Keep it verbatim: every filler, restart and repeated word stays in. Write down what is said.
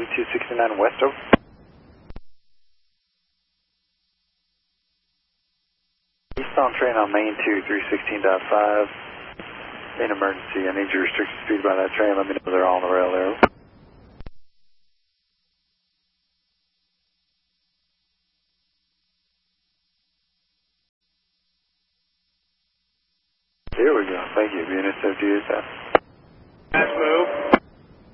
two sixty-nine West over. Eastbound train on main two, three sixteen point five. In emergency, I need your restricted speed by that train. Let me know they're all on the rail there. Here we go. Thank you. Unit seventy-eight. Nice move.